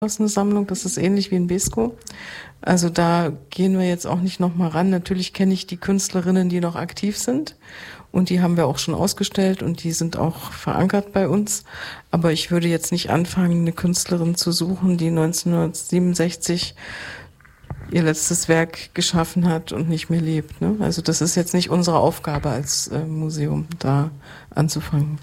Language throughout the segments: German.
eine Sammlung, das ist ähnlich wie in Beeskow. Also da gehen wir jetzt auch nicht nochmal ran. Natürlich kenne ich die Künstlerinnen, die noch aktiv sind und die haben wir auch schon ausgestellt und die sind auch verankert bei uns. Aber ich würde jetzt nicht anfangen, eine Künstlerin zu suchen, die 1967 ihr letztes Werk geschaffen hat und nicht mehr lebt. Ne? Also das ist jetzt nicht unsere Aufgabe als Museum, da anzufangen.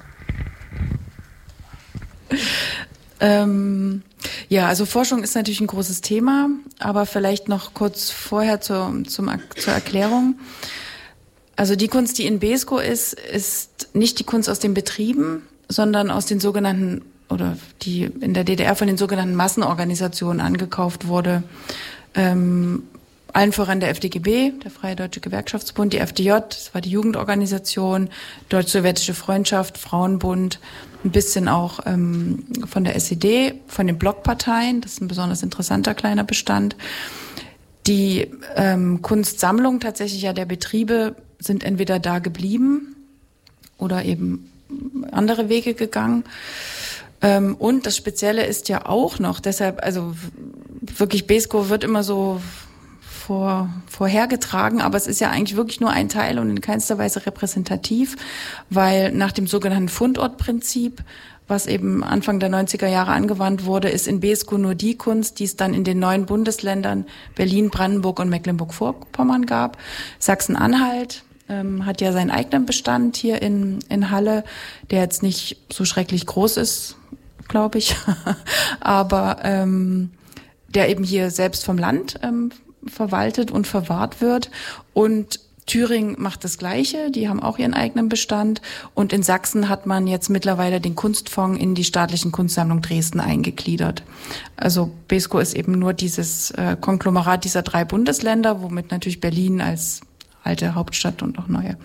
Ja, also Forschung ist natürlich ein großes Thema, aber vielleicht noch kurz vorher zur Erklärung. Also die Kunst, die in Beeskow ist nicht die Kunst aus den Betrieben, sondern aus den sogenannten, oder die in der DDR von den sogenannten Massenorganisationen angekauft wurde. Allen voran der FDGB, der Freie Deutsche Gewerkschaftsbund, die FDJ, das war die Jugendorganisation, Deutsch-Sowjetische Freundschaft, Frauenbund, ein bisschen auch von der SED, von den Blockparteien, das ist ein besonders interessanter kleiner Bestand. Die Kunstsammlung tatsächlich ja der Betriebe sind entweder da geblieben oder eben andere Wege gegangen. Und das Spezielle ist ja auch noch, deshalb, also wirklich Beeskow wird immer so vorhergetragen, aber es ist ja eigentlich wirklich nur ein Teil und in keinster Weise repräsentativ, weil nach dem sogenannten Fundortprinzip, was eben Anfang der 90er Jahre angewandt wurde, ist in Beeskow nur die Kunst, die es dann in den neuen Bundesländern Berlin, Brandenburg und Mecklenburg-Vorpommern gab. Sachsen-Anhalt hat ja seinen eigenen Bestand hier in Halle, der jetzt nicht so schrecklich groß ist, glaube ich, aber der eben hier selbst vom Land verwaltet und verwahrt wird. Und Thüringen macht das Gleiche, die haben auch ihren eigenen Bestand. Und in Sachsen hat man jetzt mittlerweile den Kunstfonds in die staatlichen Kunstsammlung Dresden eingegliedert. Also Beeskow ist eben nur dieses Konglomerat dieser 3 Bundesländer, womit natürlich Berlin als alte Hauptstadt und auch neue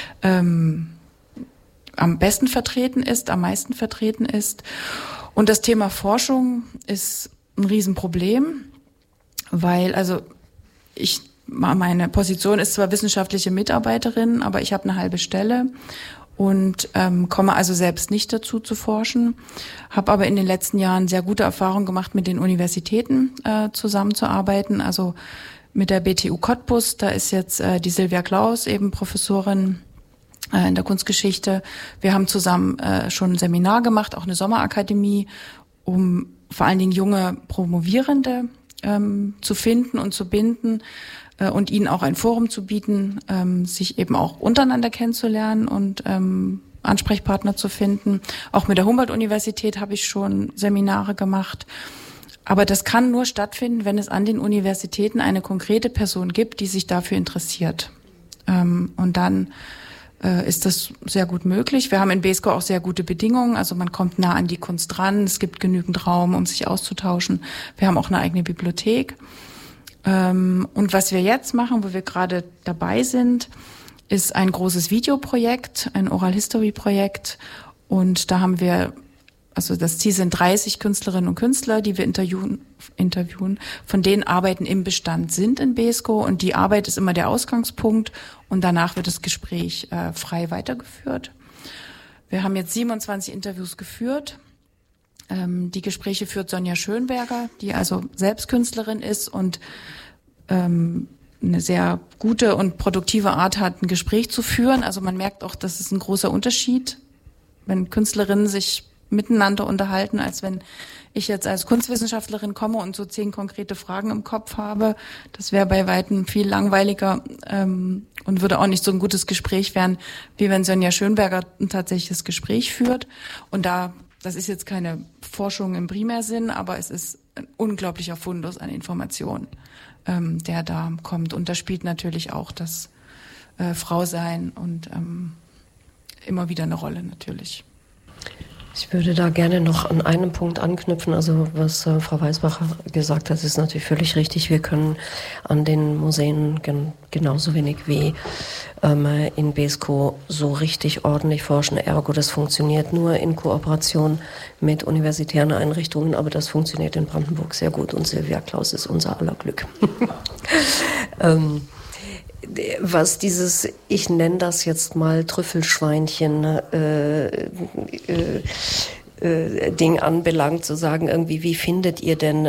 am besten vertreten ist, am meisten vertreten ist. Und das Thema Forschung ist ein Riesenproblem, weil meine Position ist zwar wissenschaftliche Mitarbeiterin, aber ich habe eine halbe Stelle und komme also selbst nicht dazu zu forschen, habe aber in den letzten Jahren sehr gute Erfahrungen gemacht, mit den Universitäten zusammenzuarbeiten, also mit der BTU Cottbus, da ist jetzt die Silvia Klaus eben Professorin in der Kunstgeschichte. Wir haben zusammen schon ein Seminar gemacht, auch eine Sommerakademie, um vor allen Dingen junge Promovierende zu finden und zu binden und ihnen auch ein Forum zu bieten, sich eben auch untereinander kennenzulernen und Ansprechpartner zu finden. Auch mit der Humboldt-Universität habe ich schon Seminare gemacht. Aber das kann nur stattfinden, wenn es an den Universitäten eine konkrete Person gibt, die sich dafür interessiert. Und dann ist das sehr gut möglich. Wir haben in Beeskow auch sehr gute Bedingungen. Also man kommt nah an die Kunst ran. Es gibt genügend Raum, um sich auszutauschen. Wir haben auch eine eigene Bibliothek. Und was wir jetzt machen, wo wir gerade dabei sind, ist ein großes Videoprojekt, ein Oral History Projekt. Und da haben wir, also das Ziel sind 30 Künstlerinnen und Künstler, die wir interviewen, von denen Arbeiten im Bestand sind in Beeskow. Und die Arbeit ist immer der Ausgangspunkt und danach wird das Gespräch frei weitergeführt. Wir haben jetzt 27 Interviews geführt. Die Gespräche führt Sonja Schönberger, die also selbst Künstlerin ist und eine sehr gute und produktive Art hat, ein Gespräch zu führen. Also man merkt auch, das ist ein großer Unterschied, wenn Künstlerinnen sich miteinander unterhalten, als wenn ich jetzt als Kunstwissenschaftlerin komme und so 10 konkrete Fragen im Kopf habe. Das wäre bei Weitem viel langweiliger und würde auch nicht so ein gutes Gespräch werden, wie wenn Sonja Schönberger ein tatsächliches Gespräch führt. Und das ist jetzt keine Forschung im Primärsinn, aber es ist ein unglaublicher Fundus an Informationen, der da kommt. Und da spielt natürlich auch das Frausein und immer wieder eine Rolle natürlich. Ich würde da gerne noch an einem Punkt anknüpfen. Also was Frau Weisbacher gesagt hat, ist natürlich völlig richtig. Wir können an den Museen genauso wenig wie in Beeskow so richtig ordentlich forschen. Ergo, das funktioniert nur in Kooperation mit universitären Einrichtungen, aber das funktioniert in Brandenburg sehr gut und Silvia Klaus ist unser aller Glück. Was dieses, ich nenne das jetzt mal Trüffelschweinchen Ding anbelangt, zu sagen irgendwie, wie findet ihr denn